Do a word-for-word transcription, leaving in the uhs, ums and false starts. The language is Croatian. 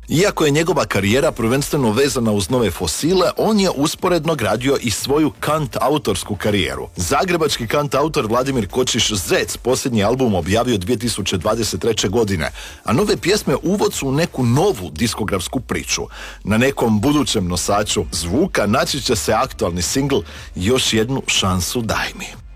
Iako je njegova karijera prvenstveno vezana uz nove fosile, on je usporedno gradio i svoju kant-autorsku karijeru. Zagrebački kant-autor Vladimir Kočiš-Zec posljednji album objavio dvije tisuće dvadeset treće. godine, a nove pjesme uvod su u neku novu diskografsku priču. Na nekom budućem nosaču zvuka naći će se aktualni singl Još jednu šansu daj mi.